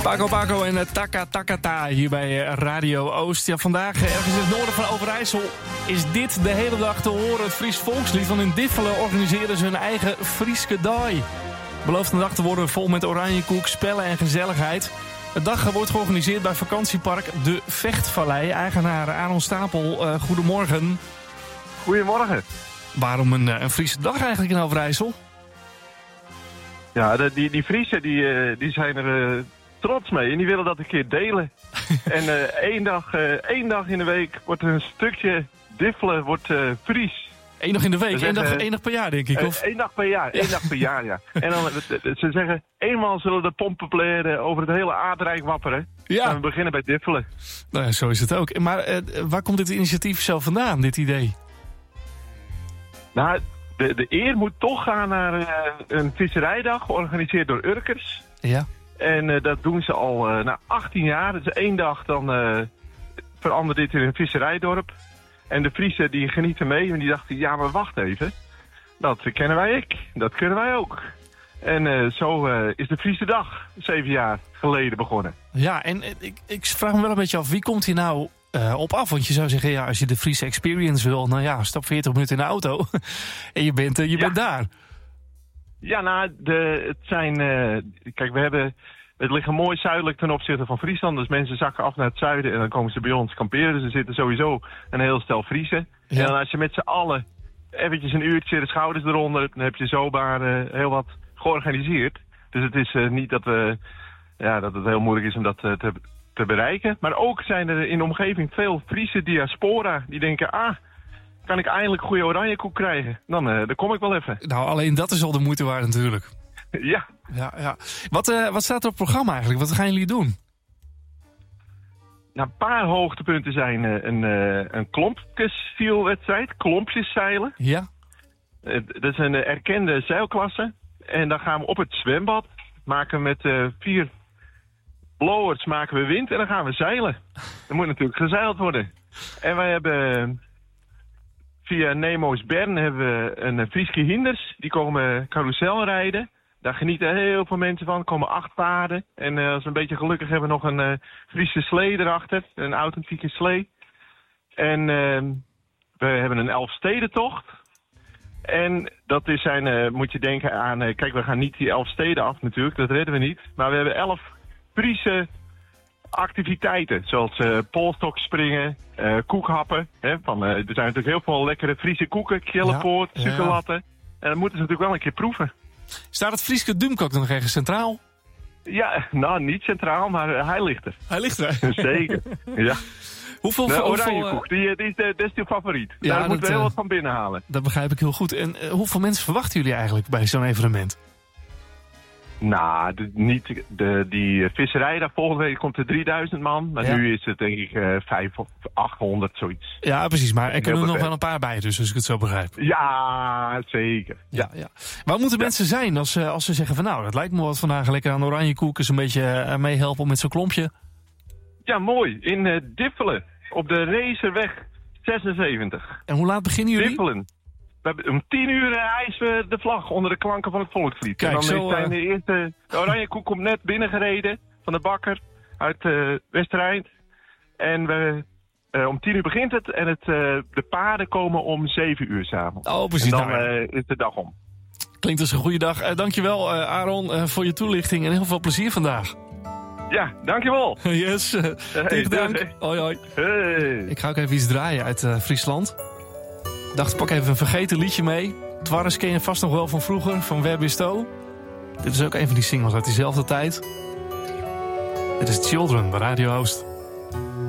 Paco en Taka Takata hier bij Radio Oost. Ja, vandaag ergens in het noorden van Overijssel is dit de hele dag te horen. Het Fries volkslied, want in Diffelen organiseren ze hun eigen Frieske Daai. Belooft een dag te worden vol met oranjekoek, spellen en gezelligheid. De dag wordt georganiseerd bij vakantiepark De Vechtvallei. Eigenaar Aaron Stapel, goedemorgen. Goedemorgen. Waarom een Friese dag eigenlijk in Overijssel? Ja, die Friesen die zijn er trots mee en die willen dat een keer delen. En één dag in de week wordt een stukje Diffelen wordt Fries. Eén dag in de week, één dag per jaar denk ik, of? Eén dag per jaar, ja. En dan, ze zeggen, eenmaal zullen de pompenpleren over het hele aardrijk wapperen. Ja. En we beginnen bij Diffelen. Nou ja, zo is het ook. Maar waar komt dit initiatief zo vandaan, dit idee? Nou, de eer moet toch gaan naar een visserijdag, georganiseerd door Urkers. Ja. En dat doen ze al 18 jaar. Dus één dag dan verandert dit in een visserijdorp. En de Friesen die genieten mee en die dachten, ja maar wacht even. Dat kennen dat kunnen wij ook. En zo is de Friese dag 7 jaar geleden begonnen. Ja, en ik vraag me wel een beetje af, wie komt hier nou op af? Want je zou zeggen, ja, als je de Friese experience wil, nou ja, stap 40 minuten in de auto en je bent daar. Ja, nou, het zijn... kijk, het ligt mooi zuidelijk ten opzichte van Friesland. Dus mensen zakken af naar het zuiden en dan komen ze bij ons kamperen. Dus er zitten sowieso een heel stel Friesen. Ja. En dan als je met z'n allen eventjes een uurtje de schouders eronder, dan heb je zomaar heel wat georganiseerd. Dus het is niet dat het heel moeilijk is om dat te bereiken. Maar ook zijn er in de omgeving veel Friese diaspora die denken, kan ik eindelijk goede oranjekoek krijgen? Dan kom ik wel even. Nou, alleen dat is al de moeite waard natuurlijk. Ja. Ja. Wat staat er op het programma eigenlijk? Wat gaan jullie doen? Nou, een paar hoogtepunten zijn een klompjeszielwedstrijd, klompjeszeilen. Ja. Dat is een erkende zeilklasse. En dan gaan we op het zwembad, maken met 4 blowers maken we wind en dan gaan we zeilen. Er moet natuurlijk gezeild worden. En wij hebben via Nemo's Bern hebben we een Frieske Hinders. Die komen carousel rijden. Daar genieten heel veel mensen van. Er komen 8 paarden. En als we een beetje gelukkig hebben, nog een Friese slee erachter. Een authentieke slee. En we hebben een Elfstedentocht. En dat moet je denken aan... kijk, we gaan niet die 11 steden af natuurlijk. Dat redden we niet. Maar we hebben 11 Friese activiteiten. Zoals polstokspringen, koekhappen. Er zijn natuurlijk heel veel lekkere Friese koeken. Kjellepoort, suikerlatten. En dat moeten ze natuurlijk wel een keer proeven. Staat het Frieske Dumkok nog ergens centraal? Ja, nou niet centraal, maar hij ligt er. Hij ligt er? Zeker, ja. Hoeveel oranjekoek, die is je favoriet. Ja, daar moeten we heel wat van binnenhalen. Dat begrijp ik heel goed. En hoeveel mensen verwachten jullie eigenlijk bij zo'n evenement? Nou, die visserij daar volgende week komt er 3000 man. Maar nu is het denk ik 500 of 800, zoiets. Ja, precies. Maar er kunnen er nog wel een paar bij, dus als ik het zo begrijp. Ja, zeker. Ja. Waar moeten mensen zijn als ze zeggen van nou, dat lijkt me wat vandaag lekker aan oranjekoek. Eens een beetje meehelpen met zo'n klompje? Ja, mooi. In Diffelen. Op de Racerweg 76. En hoe laat beginnen jullie? Diffelen. Om 10 uur hijsen we de vlag onder de klanken van het volkslied. Kijk, en dan zijn de eerste... De oranjekoek komt net binnengereden van de bakker uit Westereind. En om 10 uur begint het en de paarden komen om 7 uur 's avonds. Oh, precies. En dan is de dag om. Klinkt als een goede dag. Dankjewel Aaron voor je toelichting en heel veel plezier vandaag. Ja, dankjewel. Yes, tegen dank. Hoi. Hey. Ik ga ook even iets draaien uit Friesland. Ik dacht, pak even een vergeten liedje mee. Twarres ken je vast nog wel van vroeger, van Where Bist O. Dit is ook een van die singles uit diezelfde tijd. Dit is Children bij Radio Oost.